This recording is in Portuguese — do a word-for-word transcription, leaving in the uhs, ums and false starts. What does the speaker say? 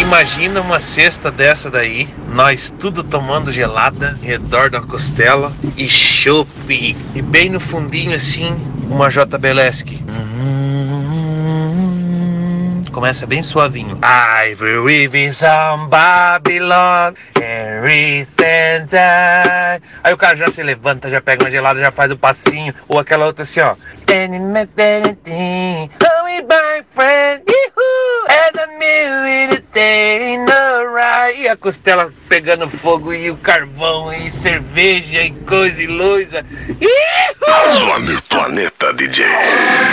imagina uma cesta dessa daí, nós tudo tomando gelada, em redor da costela e chopp. E bem no fundinho assim, uma J Beleski. Começa bem suavinho. I will live in some Babylon and recent time. Aí o cara já se levanta, já pega uma gelada, já faz o passinho. Ou aquela outra assim, ó. Oh, my friend, and a million day, no right. E a costela pegando fogo, e o carvão, e cerveja, e coisa, e luz. Planeta D J.